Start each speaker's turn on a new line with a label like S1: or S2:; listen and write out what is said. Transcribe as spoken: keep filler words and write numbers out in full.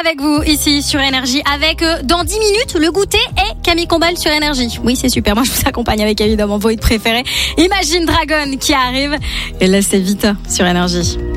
S1: avec vous ici sur Énergie avec euh, dans dix minutes le goûter et Camille Combal sur Énergie. Oui, c'est super. Moi, je vous accompagne avec évidemment vos hits préférés. Imagine Dragon qui arrive. Et là, c'est Vita sur Énergie.